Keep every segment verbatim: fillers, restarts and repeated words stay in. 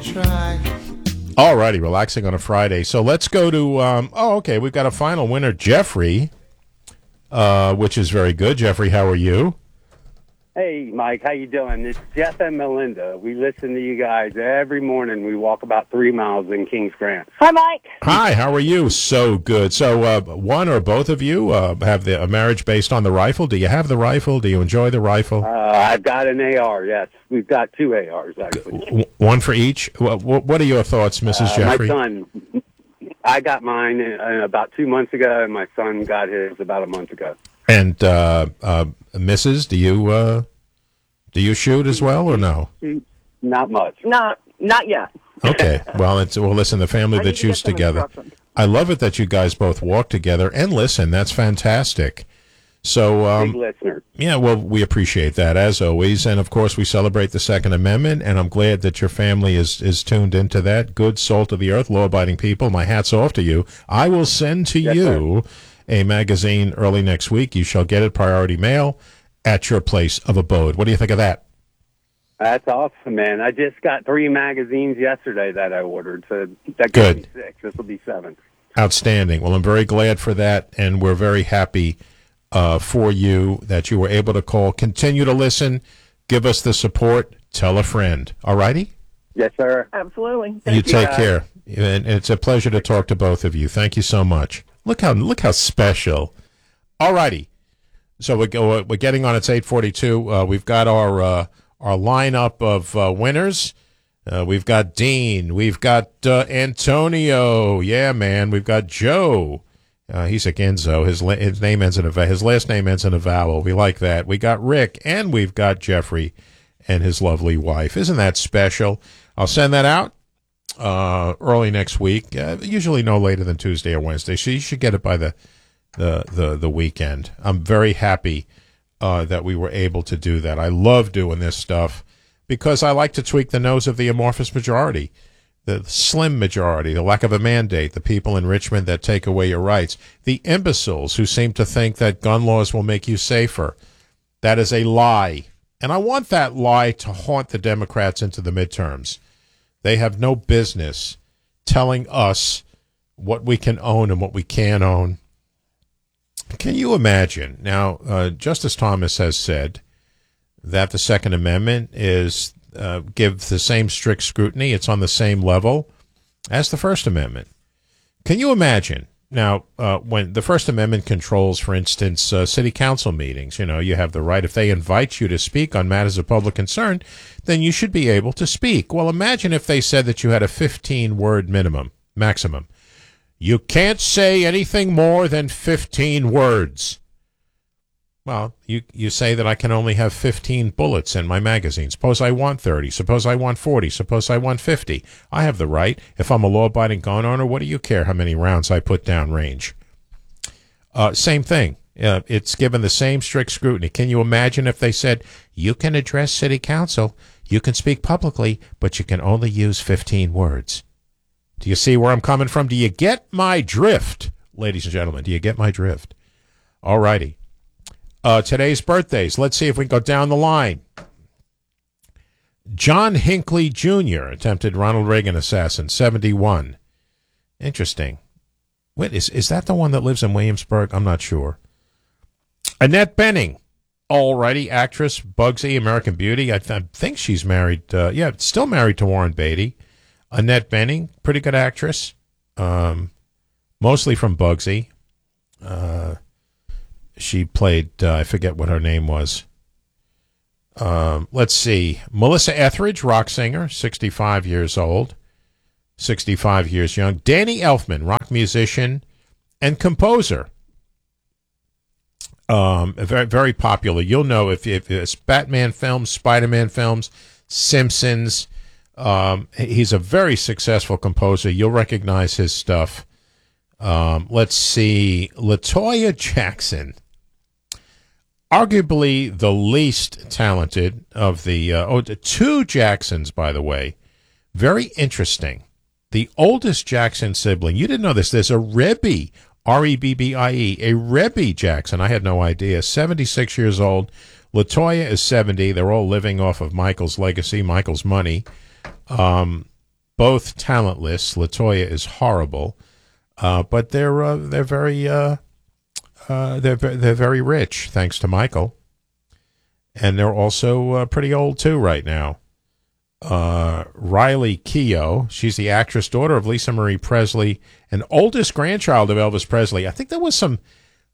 All righty, relaxing on a Friday. So let's go to, um, oh, okay, we've got a final winner, Jeffrey, uh, which is very good. Jeffrey, how are you? Hey, Mike, how you doing? It's Jeff and Melinda. We listen to you guys every morning. We walk about three miles in Kings Grant. Hi, Mike. Hi, how are you? So good. So uh, one or both of you uh, have the, a marriage based on the rifle? Do you have the rifle? Do you enjoy the rifle? Uh, I've got an A R, yes. We've got two A Rs, actually. W- one for each? What, what are your thoughts, Missus Uh, Jeffrey? My son, I got mine uh, about two months ago, and my son got his about a month ago. And uh, uh, Missus, do you uh, do you shoot as well or no? Not much. No, not yet. Okay. Well, it's well. Listen, the family I that need to get shoots some together. instructions. I love it that you guys both walk together and listen. That's fantastic. So, Big um, listener. yeah, well, we appreciate that as always, and of course, we celebrate the Second Amendment. And I'm glad that your family is is tuned into that. Good, salt of the earth, law-abiding people. My hat's off to you. I will send to Yes, you a magazine early next week. You shall get it priority mail at your place of abode. What do you think of that? That's awesome, man. I just got three magazines yesterday that I ordered, so that Good. gives me six. This will be seven. Outstanding. Well, I'm very glad for that, and we're very happy uh, for you that you were able to call. Continue to listen. Give us the support. Tell a friend. All righty? Yes, sir. Absolutely. You Thank take guys. care. And it's a pleasure to talk to both of you. Thank you so much. Look how look how special. All righty. So we go. We're getting on. It's eight forty-two. Uh, we've got our uh, our lineup of uh, winners. Uh, we've got Dean. We've got uh, Antonio. Yeah, man. We've got Joe. Uh, he's a Genzo. His la- his name ends in a va- his last name ends in a vowel. We like that. We got Rick, and we've got Jeffrey and his lovely wife. Isn't that special? I'll send that out uh, early next week. Uh, usually no later than Tuesday or Wednesday. So you should get it by the the the, the weekend. I'm very happy uh, that we were able to do that. I love doing this stuff because I like to tweak the nose of the amorphous majority, the slim majority, the lack of a mandate, the people in Richmond that take away your rights, the imbeciles who seem to think that gun laws will make you safer. That is a lie. And I want that lie to haunt the Democrats into the midterms. They have no business telling us what we can own and what we can't own. Can you imagine? Now, uh, Justice Thomas has said that the Second Amendment is uh, give the same strict scrutiny. It's on the same level as the First Amendment. Can you imagine? Now, uh, when the First Amendment controls, for instance, uh, city council meetings, you know, you have the right, if they invite you to speak on matters of public concern, then you should be able to speak. Well, imagine if they said that you had a fifteen-word minimum, maximum. You can't say anything more than fifteen words. Well, you, you say that I can only have fifteen bullets in my magazine. Suppose I want thirty. Suppose I want forty. Suppose I want fifty. I have the right. If I'm a law-abiding gun owner, what do you care how many rounds I put down range? Uh, same thing. Uh, it's given the same strict scrutiny. Can you imagine if they said, you can address city council, you can speak publicly, but you can only use fifteen words? Do you see where I'm coming from? Do you get my drift, ladies and gentlemen? Do you get my drift? All righty. Uh, today's birthdays. Let's see if we can go down the line. John Hinckley Junior, attempted Ronald Reagan assassin, seventy-one. Interesting. Wait, is, is that the one that lives in Williamsburg? I'm not sure. Annette Bening, alrighty, actress, Bugsy, American Beauty. I, th- I think she's married. Uh, yeah, still married to Warren Beatty. Annette Bening, pretty good actress, um, mostly from Bugsy. Uh, she played, uh, I forget what her name was. Um, let's see. Melissa Etheridge, rock singer, sixty-five years old, sixty-five years young. Danny Elfman, rock musician and composer. Um, very, very popular. You'll know if, if it's Batman films, Spider-Man films, Simpsons. Um, he's a very successful composer. You'll recognize his stuff. Um, let's see. LaToya Jackson, arguably the least talented of the uh, oh, two Jacksons, by the way. Very interesting. The oldest Jackson sibling. You didn't know this. There's a Rebbe, R E B B I E, a Rebbe Jackson. I had no idea. seventy-six years old. LaToya is seventy. They're all living off of Michael's legacy, Michael's money. Um, both talentless. LaToya is horrible, uh, but they're uh, they're very uh, uh, they're they're very rich, thanks to Michael, and they're also uh, pretty old too right now. Uh, Riley Keough, she's the actress, daughter of Lisa Marie Presley, and oldest grandchild of Elvis Presley. I think there was some,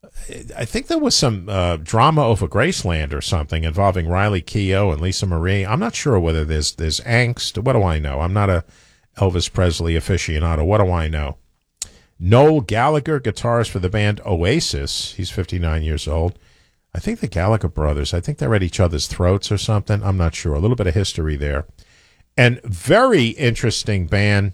I think there was some uh, drama over Graceland or something involving Riley Keough and Lisa Marie. I'm not sure whether there's there's angst. What do I know? I'm not a Elvis Presley aficionado. What do I know? Noel Gallagher, guitarist for the band Oasis. He's fifty-nine years old. I think the Gallagher brothers, I think they're at each other's throats or something. I'm not sure. A little bit of history there. And very interesting band,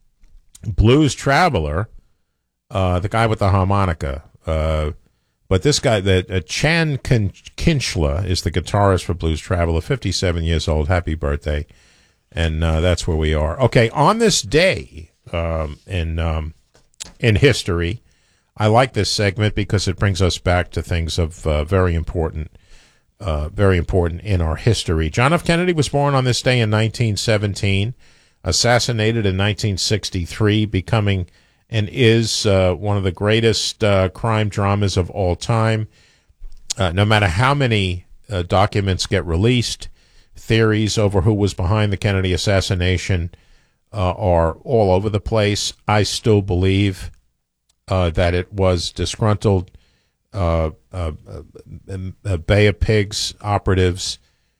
Blues Traveler, uh, the guy with the harmonica. Uh, but this guy, the, uh, Chan Kinchla, is the guitarist for Blues Traveler, fifty-seven years old. Happy birthday. And uh, that's where we are. Okay, on this day um, in, um, in history, I like this segment because it brings us back to things of uh, very important Uh, very important in our history. John F. Kennedy was born on this day in nineteen seventeen, assassinated in nineteen sixty-three, becoming and is uh, one of the greatest uh, crime dramas of all time. Uh, no matter how many uh, documents get released, theories over who was behind the Kennedy assassination uh, are all over the place. I still believe uh, that it was disgruntled Uh, uh, uh, uh, Bay of Pigs operatives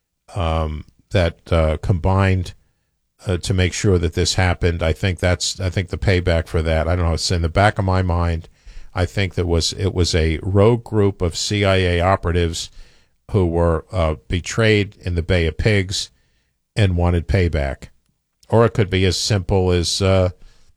um, that uh, combined uh, to make sure that this happened. I think that's. I think the payback for that. I don't know. It's in the back of my mind. I think that was it was a rogue group of C I A operatives who were uh, betrayed in the Bay of Pigs and wanted payback, or it could be as simple as uh,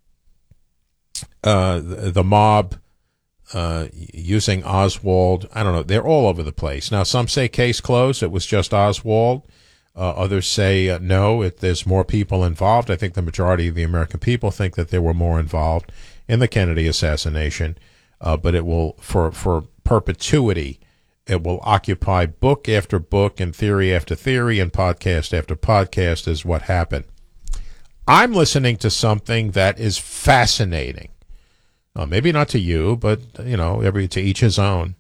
uh, the, the mob. Uh, using Oswald. I don't know. They're all over the place. Now, some say case closed. It was just Oswald. Uh, others say uh, no, it, there's more people involved. I think the majority of the American people think that there were more involved in the Kennedy assassination, uh, but it will, for, for perpetuity, it will occupy book after book and theory after theory and podcast after podcast is what happened. I'm listening to something that is fascinating. Uh, maybe not to you, but, you know, every to each his own.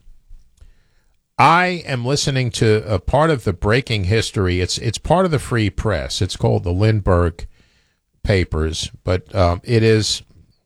I am listening to a part of the breaking history. It's it's part of the Free Press. It's called the Lindbergh Papers, but um, it is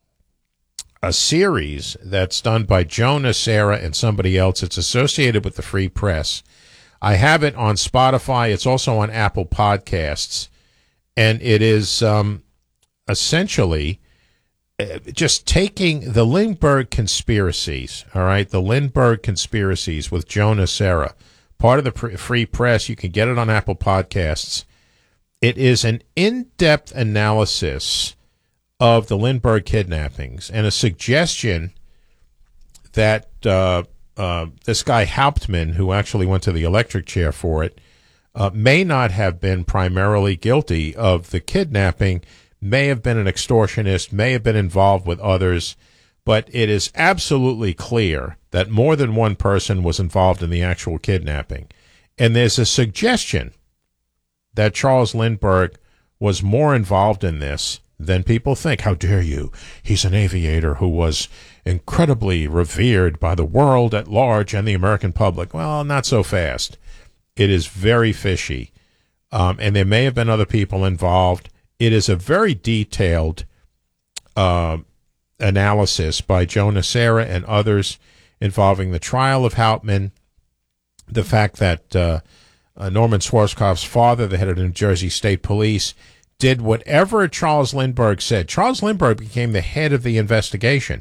a series that's done by Joe Nocera and somebody else. It's associated with the Free Press. I have it on Spotify. It's also on Apple Podcasts, and it is um, essentially just taking the Lindbergh conspiracies, all right, the Lindbergh conspiracies with Joe Nocera, part of the Free Press. You can get it on Apple Podcasts. It is an in-depth analysis of the Lindbergh kidnappings and a suggestion that uh, uh, this guy Hauptmann, who actually went to the electric chair for it, uh, may not have been primarily guilty of the kidnapping, may have been an extortionist, may have been involved with others, but it is absolutely clear that more than one person was involved in the actual kidnapping. And there's a suggestion that Charles Lindbergh was more involved in this than people think. How dare you? He's an aviator who was incredibly revered by the world at large and the American public. Well, not so fast. It is very fishy. Um, and there may have been other people involved. It is a very detailed uh, analysis by Joe Nocera and others involving the trial of Hauptmann, the fact that uh, uh, Norman Schwarzkopf's father, the head of the New Jersey State Police, did whatever Charles Lindbergh said. Charles Lindbergh became the head of the investigation,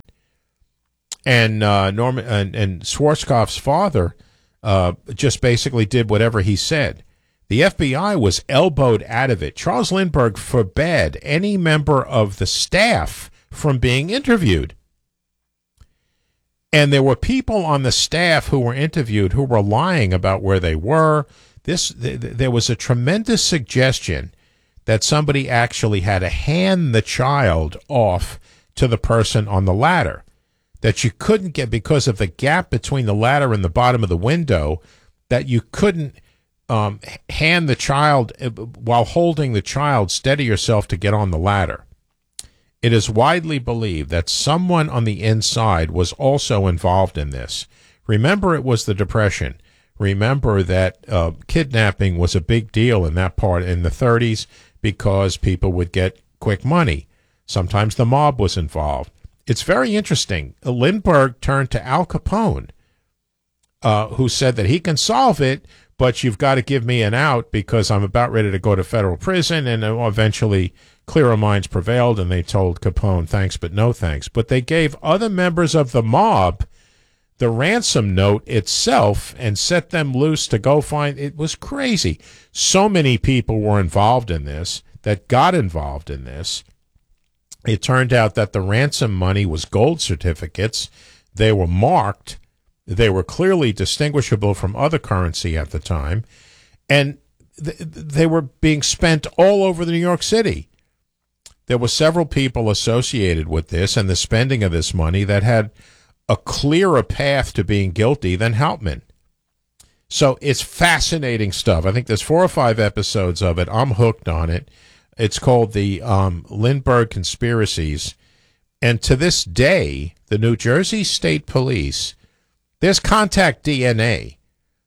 and uh, Norman and, and Schwarzkopf's father uh, just basically did whatever he said. The F B I was elbowed out of it. Charles Lindbergh forbade any member of the staff from being interviewed. And there were people on the staff who were interviewed who were lying about where they were. This th- th- there was a tremendous suggestion that somebody actually had to hand the child off to the person on the ladder, that you couldn't get, because of the gap between the ladder and the bottom of the window, that you couldn't Um, hand the child, while holding the child, steady yourself to get on the ladder. It is widely believed that someone on the inside was also involved in this. Remember, it was the Depression. Remember that uh, kidnapping was a big deal in that part in the thirties because people would get quick money. Sometimes the mob was involved. It's very interesting. Lindbergh turned to Al Capone, uh, who said that he can solve it, but you've got to give me an out because I'm about ready to go to federal prison. And eventually clearer minds prevailed, and they told Capone, thanks, but no thanks. But they gave other members of the mob the ransom note itself and set them loose to go find. It was crazy. So many people were involved in this that got involved in this. It turned out that the ransom money was gold certificates. They were marked. They were clearly distinguishable from other currency at the time. And th- they were being spent all over the New York City. There were several people associated with this and the spending of this money that had a clearer path to being guilty than Hauptmann. So it's fascinating stuff. I think there's four or five episodes of it. I'm hooked on it. It's called the um, Lindbergh Conspiracies. And to this day, the New Jersey State Police, there's contact D N A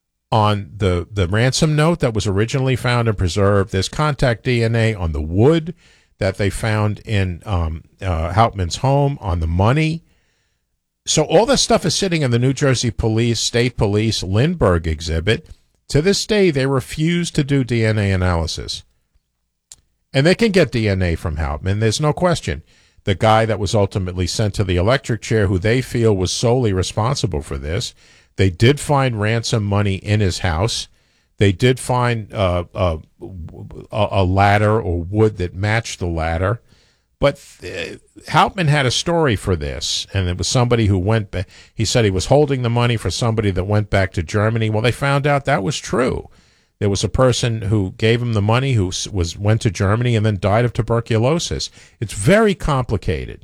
on the, the ransom note that was originally found and preserved. There's contact D N A on the wood that they found in um, uh, Hauptmann's home, on the money. So all this stuff is sitting in the New Jersey Police, State Police, Lindbergh exhibit. To this day, they refuse to do D N A analysis. And they can get D N A from Hauptmann, there's no question. The guy that was ultimately sent to the electric chair, who they feel was solely responsible for this, they did find ransom money in his house. They did find uh, uh, a, a ladder or wood that matched the ladder. But uh, Hauptmann had a story for this, and it was somebody who went back. He said he was holding the money for somebody that went back to Germany. Well, they found out that was true. There was a person who gave him the money who was went to Germany and then died of tuberculosis. It's very complicated.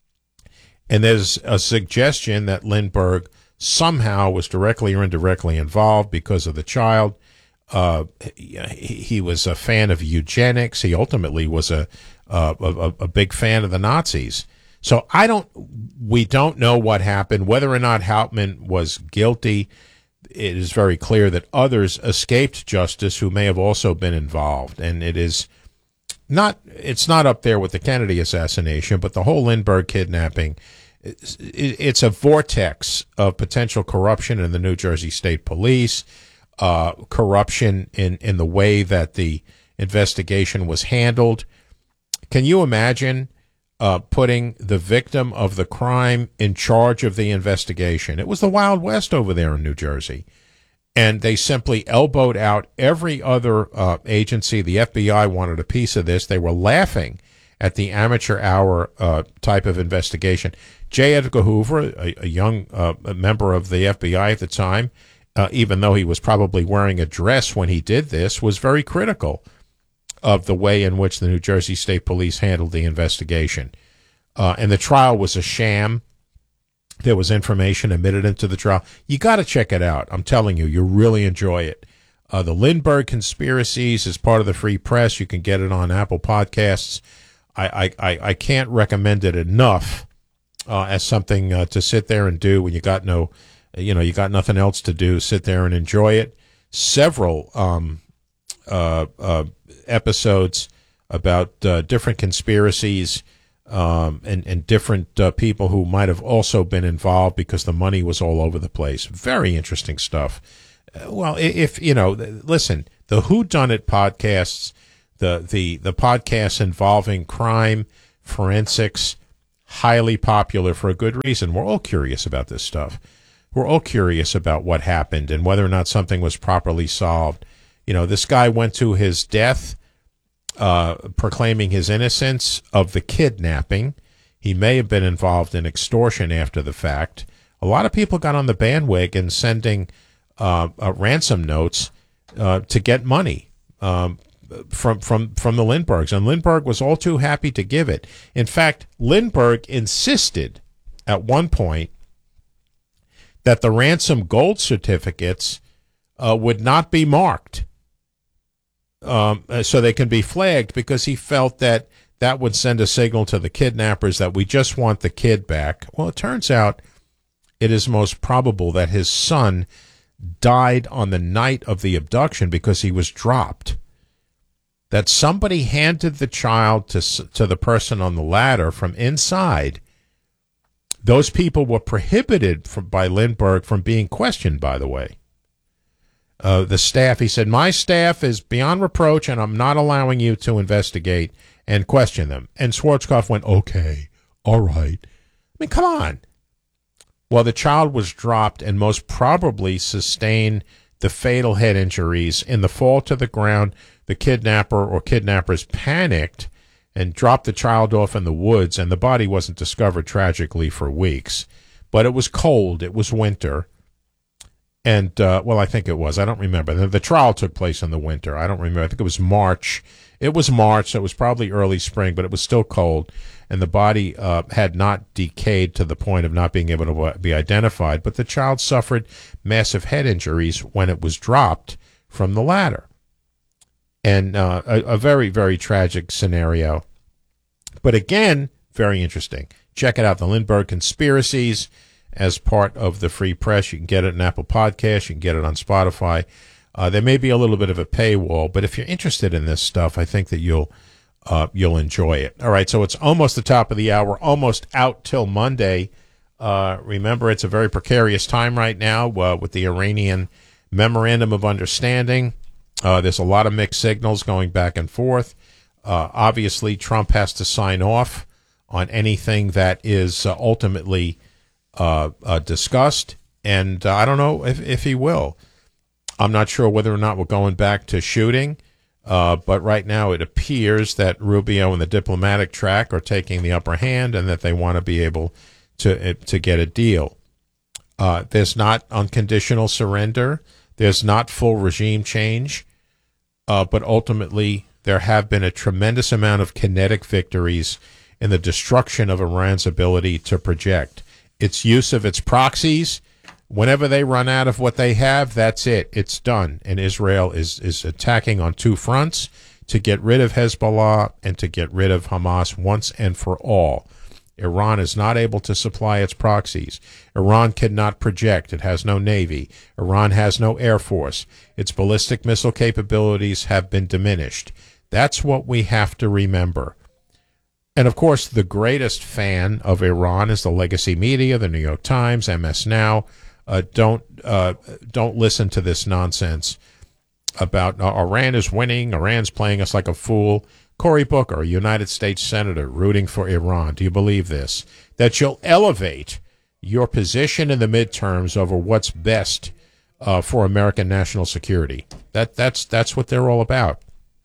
And there's a suggestion that Lindbergh somehow was directly or indirectly involved because of the child. Uh, he, he was a fan of eugenics. He ultimately was a Uh, a, a big fan of the Nazis. So I don't, we don't know what happened, whether or not Hauptmann was guilty. It is very clear that others escaped justice who may have also been involved. And it is not, it's not up there with the Kennedy assassination, but the whole Lindbergh kidnapping, it's, it's a vortex of potential corruption in the New Jersey State Police, uh, corruption in, in the way that the investigation was handled. Can you imagine uh, putting the victim of the crime in charge of the investigation? It was the Wild West over there in New Jersey. And they simply elbowed out every other uh, agency. The F B I wanted a piece of this. They were laughing at the amateur hour uh, type of investigation. J. Edgar Hoover, a, a young uh, a member of the F B I at the time, uh, even though he was probably wearing a dress when he did this, was very critical of the way in which the New Jersey State Police handled the investigation. Uh, and the trial was a sham. There was information admitted into the trial. You got to check it out. I'm telling you, you'll really enjoy it. Uh, the Lindbergh Conspiracies is part of the Free Press. You can get it on Apple Podcasts. I, I, I can't recommend it enough uh, as something uh, to sit there and do when you got no, you know, you got nothing else to do. Sit there and enjoy it. Several um, uh, uh, episodes about uh, different conspiracies um, and, and different uh, people who might have also been involved because the money was all over the place. Very interesting stuff. Uh, well, if, you know, listen, the Whodunit podcasts, the, the, the podcasts involving crime, forensics, highly popular for a good reason. We're all curious about this stuff. We're all curious about what happened and whether or not something was properly solved. You know, this guy went to his death uh, proclaiming his innocence of the kidnapping. He may have been involved in extortion after the fact. A lot of people got on the bandwagon sending uh, uh, ransom notes uh, to get money um, from, from, from the Lindberghs. And Lindbergh was all too happy to give it. In fact, Lindbergh insisted at one point that the ransom gold certificates uh, would not be marked. Um, so they can be flagged because he felt that that would send a signal to the kidnappers that we just want the kid back. Well, it turns out it is most probable that his son died on the night of the abduction because he was dropped. That somebody handed the child to to the person on the ladder from inside. Those people were prohibited from, by Lindbergh from being questioned, by the way. Uh, the staff, he said, my staff is beyond reproach, and I'm not allowing you to investigate and question them. And Schwarzkopf went, okay, all right. I mean, come on. Well, the child was dropped and most probably sustained the fatal head injuries. In the fall to the ground, the kidnapper or kidnappers panicked and dropped the child off in the woods, and the body wasn't discovered tragically for weeks. But it was cold. It was winter. And, uh, well, I think it was. I don't remember. The, the trial took place in the winter. I don't remember. I think it was March. It was March, so it was probably early spring, but it was still cold. And the body uh, had not decayed to the point of not being able to be identified. But the child suffered massive head injuries when it was dropped from the ladder. And uh, a, a very, very tragic scenario. But again, very interesting. Check it out, The Lindbergh Conspiracies, as part of the Free Press. You can get it on Apple Podcasts. You can get it on Spotify. Uh, there may be a little bit of a paywall, but if you're interested in this stuff, I think that you'll uh, you'll enjoy it. All right, so it's almost the top of the hour, almost out till Monday. Uh, remember, it's a very precarious time right now uh, with the Iranian Memorandum of Understanding. Uh, there's a lot of mixed signals going back and forth. Uh, obviously, Trump has to sign off on anything that is uh, ultimately uh, uh, discussed, and uh, I don't know if, if he will. I'm not sure whether or not we're going back to shooting, uh, but right now it appears that Rubio and the diplomatic track are taking the upper hand and that they want to be able to to get a deal. Uh, there's not unconditional surrender. There's not full regime change, uh, but ultimately there have been a tremendous amount of kinetic victories in the destruction of Iran's ability to project. Its use of its proxies, whenever they run out of what they have, that's it. It's done. And Israel is, is attacking on two fronts to get rid of Hezbollah and to get rid of Hamas once and for all. Iran is not able to supply its proxies. Iran cannot project. It has no navy. Iran has no air force. Its ballistic missile capabilities have been diminished. That's what we have to remember. And, of course, the greatest fan of Iran is the legacy media, the New York Times, M S Now. Uh, don't uh, don't listen to this nonsense about uh, Iran is winning, Iran's playing us like a fool. Cory Booker, a United States Senator, rooting for Iran. Do you believe this? That you'll elevate your position in the midterms over what's best uh, for American national security. That that's that's what they're all about.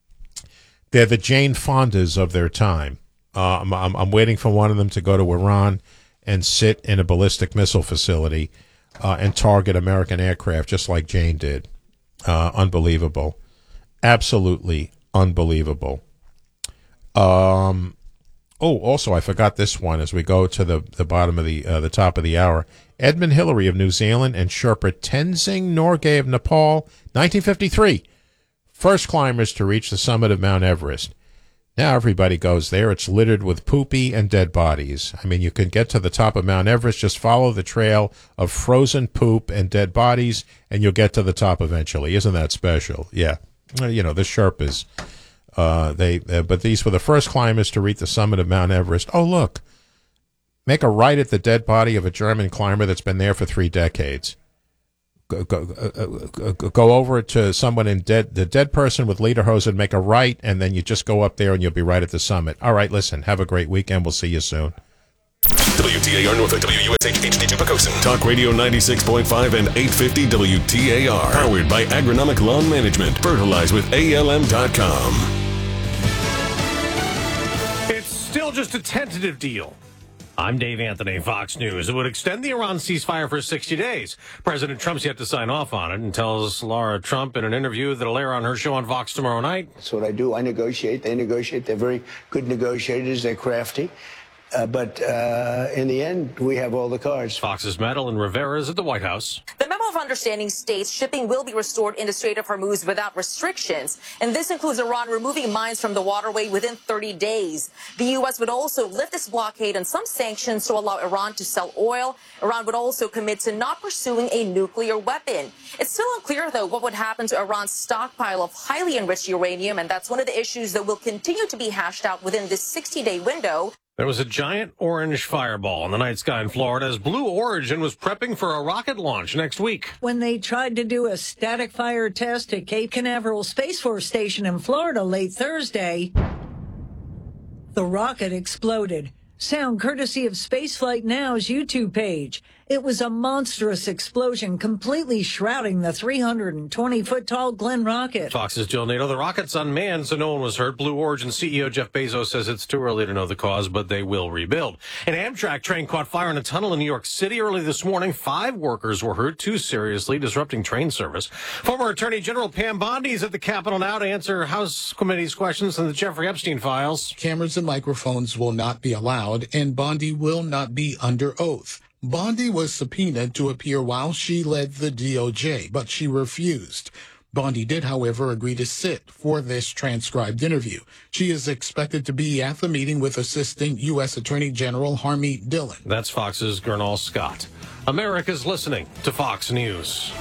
They're the Jane Fondas of their time. Uh, I'm, I'm, I'm waiting for one of them to go to Iran and sit in a ballistic missile facility uh, and target American aircraft just like Jane did. Uh, unbelievable. Absolutely unbelievable. Um, oh, also, I forgot this one as we go to the, the bottom of the uh, the top of the hour. Edmund Hillary of New Zealand and Sherpa Tenzing Norgay of Nepal, nineteen fifty-three. First climbers to reach the summit of Mount Everest. Now everybody goes there. It's littered with poopy and dead bodies. I mean, you can get to the top of Mount Everest, just follow the trail of frozen poop and dead bodies, and you'll get to the top eventually. Isn't that special? Yeah. You know, the Sherpas, uh, they, uh, but these were the first climbers to reach the summit of Mount Everest. Oh, look. Make a right at the dead body of a German climber that's been there for three decades. Go, go, uh, go over to someone in dead, the dead person with lederhosen, make a right, and then you just go up there and you'll be right at the summit. All right, listen, have a great weekend. We'll see you soon. W T A R Norfolk, W U S H H D two Pocosin. Talk Radio ninety-six point five and eight fifty W T A R. Powered by Agronomic Lawn Management. Fertilize with A L M dot com. It's still just a tentative deal. I'm Dave Anthony, Fox News. It would extend the Iran ceasefire for sixty days. President Trump's yet to sign off on it and tells Laura Trump in an interview that'll air on her show on Fox tomorrow night. That's what I do. I negotiate. They negotiate. They're very good negotiators. They're crafty. Uh, but uh, in the end, we have all the cards. Fox's Madeline Rivera is at the White House. The memo of understanding understanding states shipping will be restored in the Strait of Hormuz without restrictions. And this includes Iran removing mines from the waterway within thirty days. The U S would also lift its blockade on some sanctions to allow Iran to sell oil. Iran would also commit to not pursuing a nuclear weapon. It's still unclear, though, what would happen to Iran's stockpile of highly enriched uranium, and that's one of the issues that will continue to be hashed out within this sixty-day window. There was a giant orange fireball in the night sky in Florida as Blue Origin was prepping for a rocket launch next week. When they tried to do a static fire test at Cape Canaveral Space Force Station in Florida late Thursday, the rocket exploded. Sound courtesy of Spaceflight Now's YouTube page. It was a monstrous explosion, completely shrouding the three hundred twenty foot tall Glenn rocket. Fox's Jill Nato. The rocket's unmanned, so no one was hurt. Blue Origin C E O Jeff Bezos says it's too early to know the cause, but they will rebuild. An Amtrak train caught fire in a tunnel in New York City early this morning. Five workers were hurt, two seriously, disrupting train service. Former Attorney General Pam Bondi is at the Capitol now to answer House Committee's questions on the Jeffrey Epstein files. Cameras and microphones will not be allowed, and Bondi will not be under oath. Bondi was subpoenaed to appear while she led the D O J, but she refused. Bondi did, however, agree to sit for this transcribed interview. She is expected to be at the meeting with Assistant U S Attorney General Harmeet Dillon. That's Fox's Gernal Scott. America's listening to Fox News.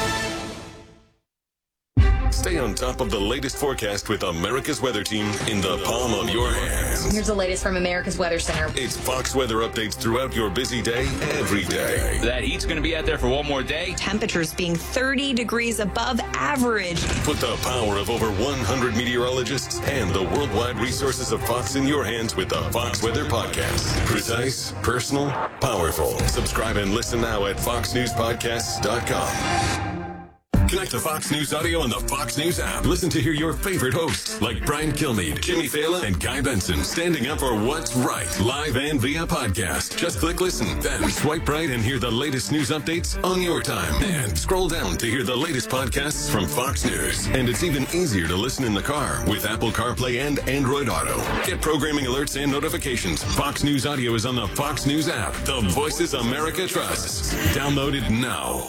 Stay on top of the latest forecast with America's Weather Team in the palm of your hands. Here's the latest from America's Weather Center. It's Fox weather updates throughout your busy day, every day. That heat's going to be out there for one more day. Temperatures being thirty degrees above average. Put the power of over one hundred meteorologists and the worldwide resources of Fox in your hands with the Fox Weather Podcast. Precise, personal, powerful. Subscribe and listen now at fox news podcasts dot com. Connect to Fox News Audio on the Fox News app. Listen to hear your favorite hosts like Brian Kilmeade, Jimmy Fallon, and Guy Benson standing up for what's right, live and via podcast. Just click listen, then swipe right and hear the latest news updates on your time. And scroll down to hear the latest podcasts from Fox News. And it's even easier to listen in the car with Apple CarPlay and Android Auto. Get programming alerts and notifications. Fox News Audio is on the Fox News app. The voices America trusts. Download it now.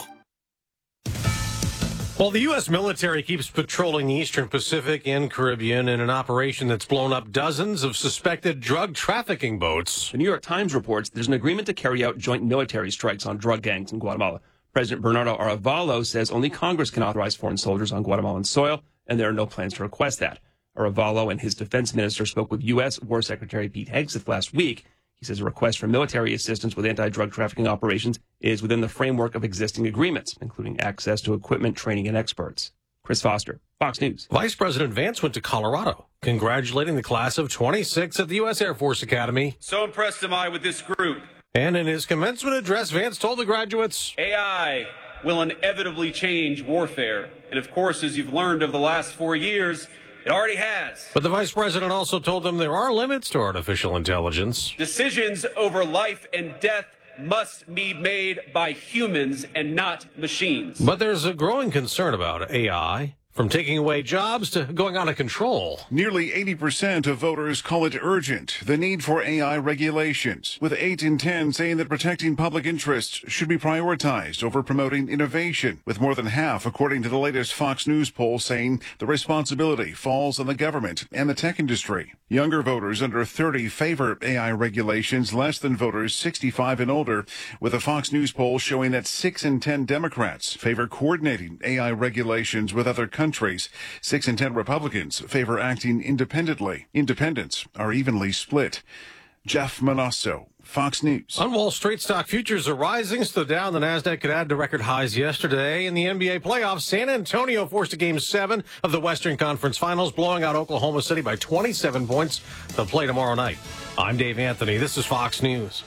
Well, the U S military keeps patrolling the Eastern Pacific and Caribbean in an operation that's blown up dozens of suspected drug trafficking boats. The New York Times reports there's an agreement to carry out joint military strikes on drug gangs in Guatemala. President Bernardo Arevalo says only Congress can authorize foreign soldiers on Guatemalan soil, and there are no plans to request that. Arevalo and his defense minister spoke with U S War Secretary Pete Hegseth last week. He says a request for military assistance with anti-drug trafficking operations is within the framework of existing agreements, including access to equipment, training, and experts. Chris Foster, Fox News. Vice President Vance went to Colorado, congratulating the class of twenty-six at the U S Air Force Academy. So impressed am I with this group. And in his commencement address, Vance told the graduates, A I will inevitably change warfare. And of course, as you've learned over the last four years, it already has. But the vice president also told them there are limits to artificial intelligence. Decisions over life and death must be made by humans and not machines. But there's a growing concern about A I, from taking away jobs to going out of control. Nearly eighty percent of voters call it urgent, the need for A I regulations, with eight in ten saying that protecting public interests should be prioritized over promoting innovation, with more than half, according to the latest Fox News poll, saying the responsibility falls on the government and the tech industry. Younger voters under thirty favor A I regulations less than voters sixty-five and older, with a Fox News poll showing that six in ten Democrats favor coordinating A I regulations with other countries. Countries. Six in ten Republicans favor acting independently. Independents are evenly split. Jeff Manasso, Fox News. On Wall Street, stock futures are rising. So the Dow and the NASDAQ could add to record highs yesterday. In the N B A playoffs, San Antonio forced a game seven of the Western Conference Finals, blowing out Oklahoma City by twenty-seven points. They'll play tomorrow night. I'm Dave Anthony. This is Fox News.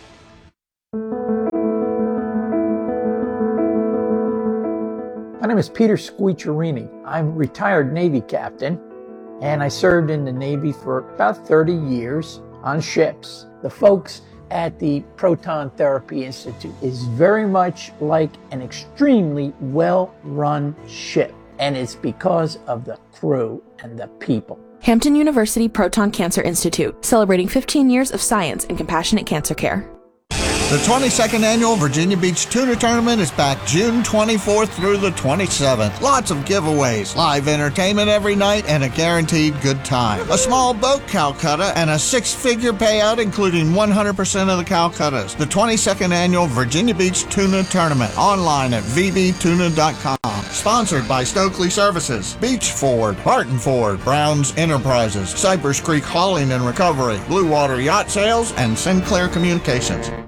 My name is Peter Squicciarini. I'm a retired Navy captain, and I served in the Navy for about thirty years on ships. The folks at the Proton Therapy Institute is very much like an extremely well-run ship, and it's because of the crew and the people. Hampton University Proton Cancer Institute, celebrating fifteen years of science and compassionate cancer care. The twenty-second Annual Virginia Beach Tuna Tournament is back June twenty-fourth through the twenty-seventh. Lots of giveaways, live entertainment every night, and a guaranteed good time. A small boat Calcutta and a six-figure payout including one hundred percent of the Calcuttas. The twenty-second Annual Virginia Beach Tuna Tournament. Online at v b tuna dot com. Sponsored by Stokely Services, Beach Ford, Barton Ford, Browns Enterprises, Cypress Creek Hauling and Recovery, Blue Water Yacht Sales, and Sinclair Communications.